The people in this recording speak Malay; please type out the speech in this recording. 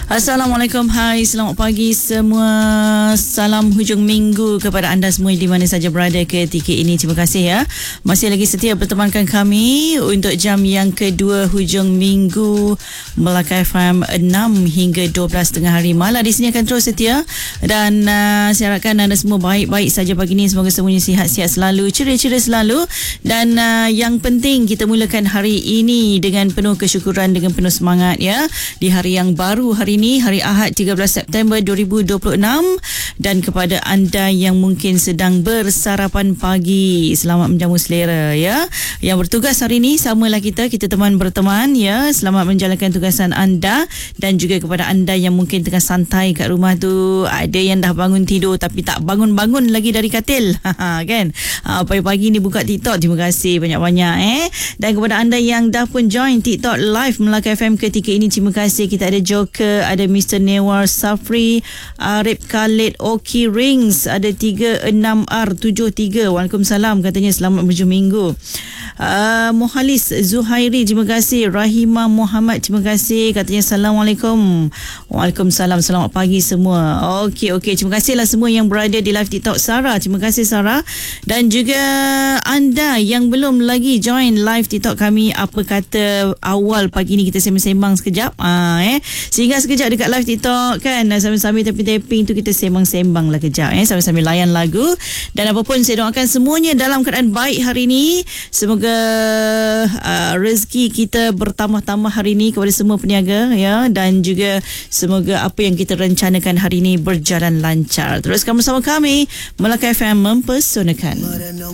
Assalamualaikum, hai, selamat pagi semua. Salam hujung minggu kepada anda semua di mana saja berada ketika ini. Terima kasih ya. Masih lagi setia bertemankan kami untuk jam yang kedua hujung minggu Melaka FM 6 hingga 12 tengah hari. Malah di sini akan terus setia dan saya harapkan anda semua baik-baik saja pagi ini. Semoga semuanya sihat-sihat selalu, ceria-ceria selalu dan yang penting kita mulakan hari ini dengan penuh kesyukuran, dengan penuh semangat ya. Di hari yang baru hari ini, hari Ahad 13 September 2026, dan kepada anda yang mungkin sedang bersarapan pagi, selamat menjamu selera ya. Yang bertugas hari ini samalah kita teman berteman ya. Selamat menjalankan tugasan anda, dan juga kepada anda yang mungkin tengah santai kat rumah tu, ada yang dah bangun tidur tapi tak bangun-bangun lagi dari katil kan. Pagi-pagi ni buka TikTok, terima kasih banyak-banyak Dan kepada anda yang dah pun join TikTok live Melaka FM ketika ini, terima kasih. Kita ada Joker, ada Mr. Newar Safri, Arif Khalid, Oki Rings, ada 36R73. Waalaikumsalam, katanya selamat berjumpa minggu. Muhalis Zuhairi, terima kasih. Rahimah Muhammad, terima kasih, katanya Assalamualaikum. Waalaikumsalam, selamat pagi semua. Okey, terima kasihlah semua yang berada di live TikTok. Sarah, terima kasih Sarah. Dan juga anda yang belum lagi join live TikTok kami, apa kata awal pagi ni kita sembang-sembang sekejap sehingga sekejap dekat live TikTok kan, sambil-sambil tapping tu kita sembang-sembang lah kejap sambil-sambil layan lagu. Dan apapun, saya doakan semuanya dalam keadaan baik hari ini. Semoga rezeki kita bertambah-tambah hari ini kepada semua peniaga ya, dan juga semoga apa yang kita rencanakan hari ini berjalan lancar. Teruskan bersama kami, Melaka FM mempesonakan.